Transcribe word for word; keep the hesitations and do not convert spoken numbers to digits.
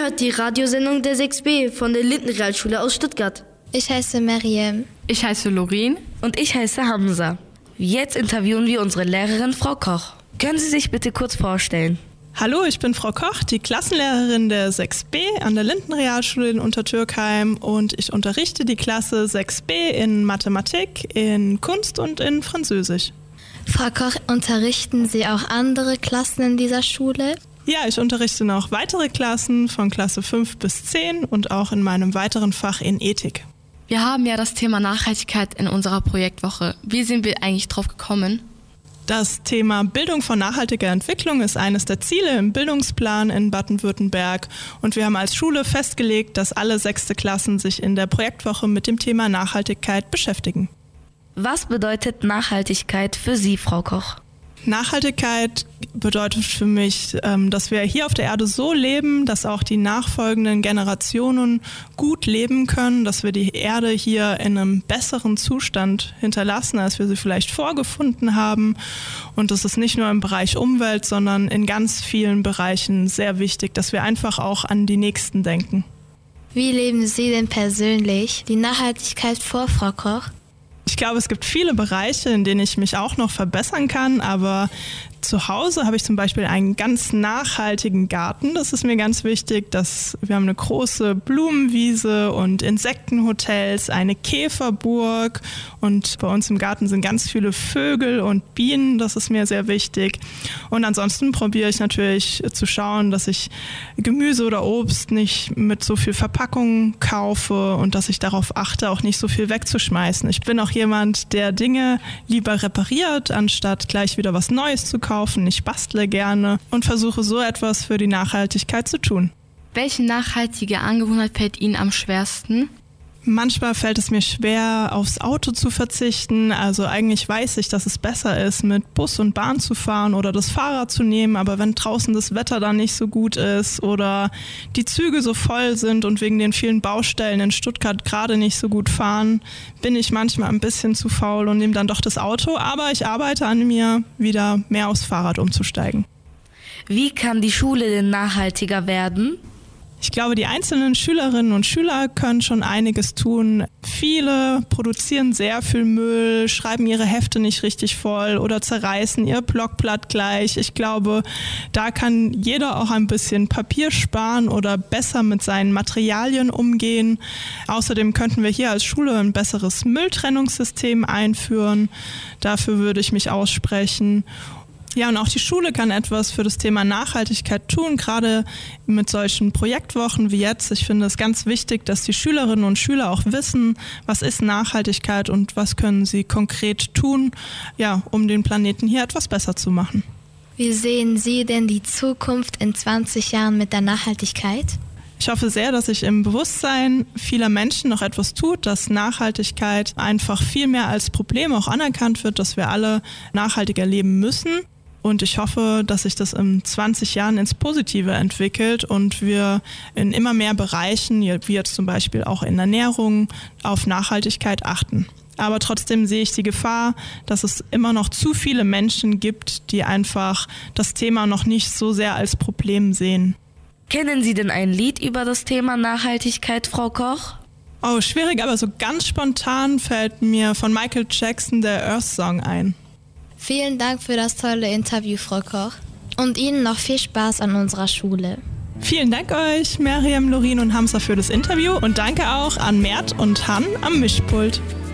hört die Radiosendung der sechs B von der Lindenrealschule aus Stuttgart. Ich heiße Mariam. Ich heiße Lorin. Und ich heiße Hamza. Jetzt interviewen wir unsere Lehrerin Frau Koch. Können Sie sich bitte kurz vorstellen? Hallo, ich bin Frau Koch, die Klassenlehrerin der sechs B an der Lindenrealschule in Untertürkheim und ich unterrichte die Klasse sechs B in Mathematik, in Kunst und in Französisch. Frau Koch, unterrichten Sie auch andere Klassen in dieser Schule? Ja, ich unterrichte noch weitere Klassen von Klasse fünf bis zehn und auch in meinem weiteren Fach in Ethik. Wir haben ja das Thema Nachhaltigkeit in unserer Projektwoche. Wie sind wir eigentlich drauf gekommen? Das Thema Bildung von nachhaltiger Entwicklung ist eines der Ziele im Bildungsplan in Baden-Württemberg. Und wir haben als Schule festgelegt, dass alle sechste Klassen sich in der Projektwoche mit dem Thema Nachhaltigkeit beschäftigen. Was bedeutet Nachhaltigkeit für Sie, Frau Koch? Nachhaltigkeit bedeutet für mich, dass wir hier auf der Erde so leben, dass auch die nachfolgenden Generationen gut leben können, dass wir die Erde hier in einem besseren Zustand hinterlassen, als wir sie vielleicht vorgefunden haben. Und das ist nicht nur im Bereich Umwelt, sondern in ganz vielen Bereichen sehr wichtig, dass wir einfach auch an die Nächsten denken. Wie leben Sie denn persönlich die Nachhaltigkeit vor, Frau Koch? Ich glaube, es gibt viele Bereiche, in denen ich mich auch noch verbessern kann, aber zu Hause habe ich zum Beispiel einen ganz nachhaltigen Garten. Das ist mir ganz wichtig. Dass wir haben eine große Blumenwiese und Insektenhotels, eine Käferburg und bei uns im Garten sind ganz viele Vögel und Bienen. Das ist mir sehr wichtig. Und ansonsten probiere ich natürlich zu schauen, dass ich Gemüse oder Obst nicht mit so viel Verpackung kaufe und dass ich darauf achte, auch nicht so viel wegzuschmeißen. Ich bin auch jemand, der Dinge lieber repariert, anstatt gleich wieder was Neues zu kaufen. Ich bastle gerne und versuche so etwas für die Nachhaltigkeit zu tun. Welche nachhaltige Angewohnheit fällt Ihnen am schwersten? Manchmal fällt es mir schwer, aufs Auto zu verzichten. Also eigentlich weiß ich, dass es besser ist, mit Bus und Bahn zu fahren oder das Fahrrad zu nehmen. Aber wenn draußen das Wetter dann nicht so gut ist oder die Züge so voll sind und wegen den vielen Baustellen in Stuttgart gerade nicht so gut fahren, bin ich manchmal ein bisschen zu faul und nehme dann doch das Auto. Aber ich arbeite an mir, wieder mehr aufs Fahrrad umzusteigen. Wie kann die Schule denn nachhaltiger werden? Ich glaube, die einzelnen Schülerinnen und Schüler können schon einiges tun. Viele produzieren sehr viel Müll, schreiben ihre Hefte nicht richtig voll oder zerreißen ihr Blockblatt gleich. Ich glaube, da kann jeder auch ein bisschen Papier sparen oder besser mit seinen Materialien umgehen. Außerdem könnten wir hier als Schule ein besseres Mülltrennungssystem einführen. Dafür würde ich mich aussprechen. Ja, und auch die Schule kann etwas für das Thema Nachhaltigkeit tun, gerade mit solchen Projektwochen wie jetzt. Ich finde es ganz wichtig, dass die Schülerinnen und Schüler auch wissen, was ist Nachhaltigkeit und was können sie konkret tun, ja, um den Planeten hier etwas besser zu machen. Wie sehen Sie denn die Zukunft in zwanzig Jahren mit der Nachhaltigkeit? Ich hoffe sehr, dass sich im Bewusstsein vieler Menschen noch etwas tut, dass Nachhaltigkeit einfach viel mehr als Problem auch anerkannt wird, dass wir alle nachhaltiger leben müssen. Und ich hoffe, dass sich das in zwanzig Jahren ins Positive entwickelt und wir in immer mehr Bereichen, wie jetzt zum Beispiel auch in Ernährung, auf Nachhaltigkeit achten. Aber trotzdem sehe ich die Gefahr, dass es immer noch zu viele Menschen gibt, die einfach das Thema noch nicht so sehr als Problem sehen. Kennen Sie denn ein Lied über das Thema Nachhaltigkeit, Frau Koch? Oh, schwierig, aber so ganz spontan fällt mir von Michael Jackson der Earth Song ein. Vielen Dank für das tolle Interview, Frau Koch. Und Ihnen noch viel Spaß an unserer Schule. Vielen Dank euch, Mariam, Lorin und Hamza, für das Interview. Und danke auch an Mert und Han am Mischpult.